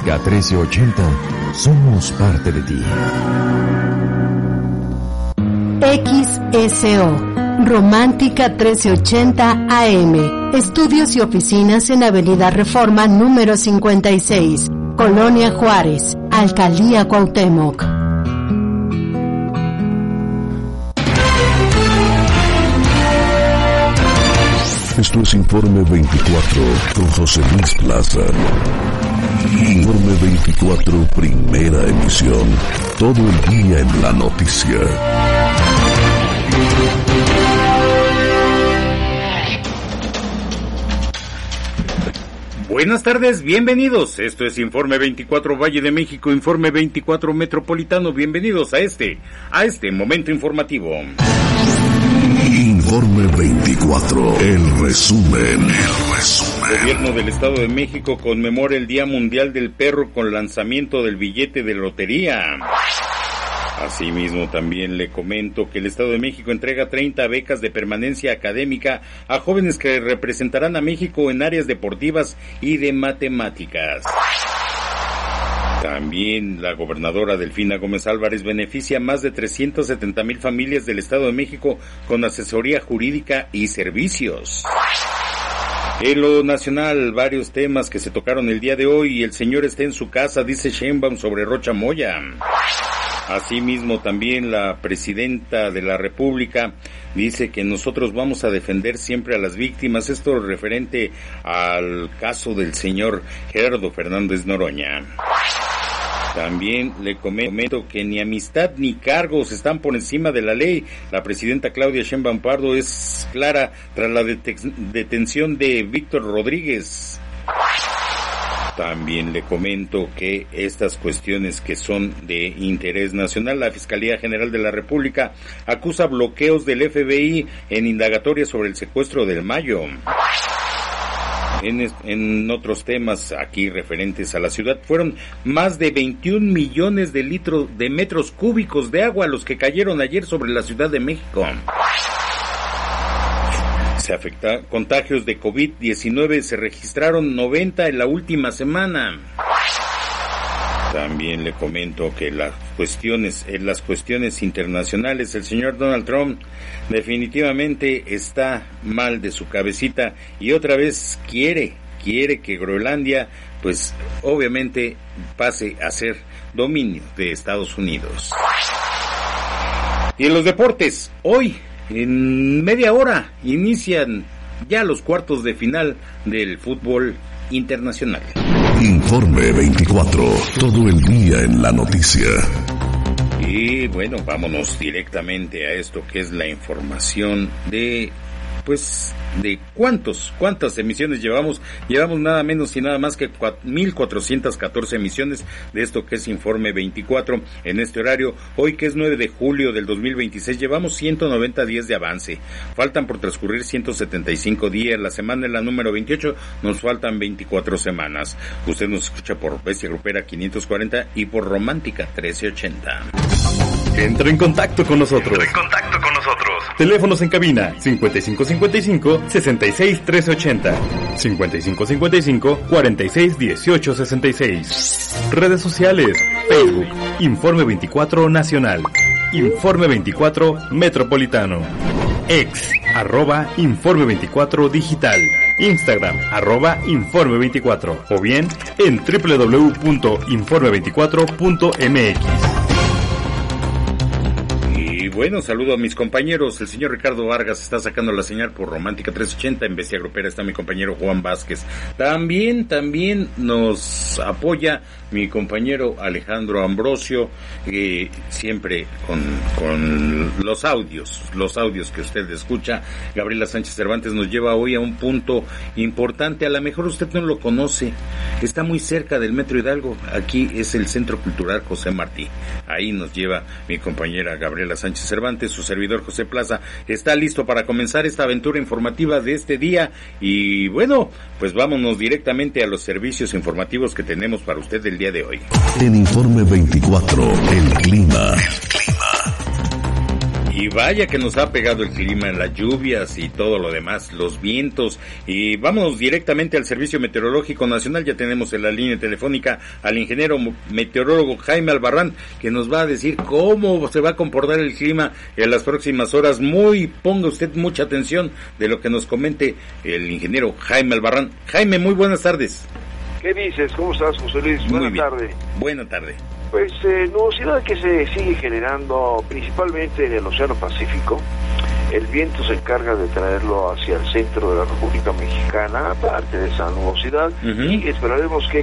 Romántica 1380, somos parte de ti. XSO, Romántica 1380 AM. Estudios y oficinas en Avenida Reforma número 56, Colonia Juárez, Alcaldía Cuauhtémoc. Esto es Informe 24 con José Luis Plaza. Informe 24, primera emisión. Todo el día en la noticia. Buenas tardes, bienvenidos. Esto es Informe 24 Valle de México, Informe 24 Metropolitano. Bienvenidos a este momento informativo. Informe 24, el resumen. El gobierno del Estado de México conmemora el Día Mundial del Perro con lanzamiento del billete de lotería. Asimismo, también le comento que el Estado de México entrega 30 becas de permanencia académica a jóvenes que representarán a México en áreas deportivas y de matemáticas. También la gobernadora Delfina Gómez Álvarez beneficia a más de 370,000 familias del Estado de México con asesoría jurídica y servicios. En lo nacional, varios temas que se tocaron el día de hoy. El señor está en su casa, dice Sheinbaum sobre Rocha Moya. Asimismo, también la presidenta de la República dice que nosotros vamos a defender siempre a las víctimas. Esto referente al caso del señor Gerardo Fernández Noroña. También le comento que ni amistad ni cargos están por encima de la ley. La presidenta Claudia Sheinbaum Pardo es clara tras la detención de Víctor Rodríguez. También le comento que estas cuestiones que son de interés nacional, la Fiscalía General de la República acusa bloqueos del FBI en indagatoria sobre el secuestro del Mayo. En otros temas aquí referentes a la ciudad, fueron más de 21 millones de litros de metros cúbicos de agua los que cayeron ayer sobre la Ciudad de México. Contagios de COVID-19 se registraron 90 en la última semana. También le comento que en las cuestiones internacionales, el señor Donald Trump definitivamente está mal de su cabecita y otra vez quiere que Groenlandia, pues obviamente pase a ser dominio de Estados Unidos. Y en los deportes, hoy en media hora inician ya los cuartos de final del fútbol internacional. Informe 24, todo el día en la noticia. Y bueno, vámonos directamente a esto que es la información de cuántas emisiones llevamos. Llevamos nada menos y nada más que 1,414 emisiones de esto que es Informe 24 en este horario. Hoy que es 9 de julio del 2026, llevamos 190 días de avance. Faltan por transcurrir 175 días. La semana es la número 28, nos faltan 24 semanas. Usted nos escucha por Bestia Grupera 540 y por Romántica 1380. Entra en contacto con nosotros. Teléfonos en cabina 5555-661380, 5555-461866. Redes sociales, Facebook, Informe 24 Nacional, Informe 24 Metropolitano, Ex, @Informe 24 Digital, Instagram, @Informe24, o bien en www.informe24.mx. Bueno, saludo a mis compañeros. El señor Ricardo Vargas está sacando la señal por Romántica 380. En Bestia Grupera está mi compañero Juan Vázquez. También nos apoya mi compañero Alejandro Ambrosio, siempre con los audios que usted escucha. Gabriela Sánchez Cervantes nos lleva hoy a un punto importante. A lo mejor usted no lo conoce. Está muy cerca del Metro Hidalgo. Aquí es el Centro Cultural José Martí. Ahí nos lleva mi compañera Gabriela Sánchez Cervantes. Su servidor José Plaza está listo para comenzar esta aventura informativa de este día. Y bueno, pues vámonos directamente a los servicios informativos que tenemos para usted el día de hoy. En Informe 24, el clima. Y vaya que nos ha pegado el clima, las lluvias y todo lo demás, los vientos. Y vamos directamente al Servicio Meteorológico Nacional. Ya tenemos en la línea telefónica al ingeniero meteorólogo Jaime Albarrán, que nos va a decir cómo se va a comportar el clima en las próximas horas. Ponga usted mucha atención de lo que nos comente el ingeniero Jaime Albarrán. Jaime, muy buenas tardes. ¿Qué dices? ¿Cómo estás, José Luis? Buenas tardes. Buenas tardes. Pues nubosidad que se sigue generando principalmente en el Océano Pacífico. El viento se encarga de traerlo hacia el centro de la República Mexicana, aparte de esa nubosidad, y esperaremos que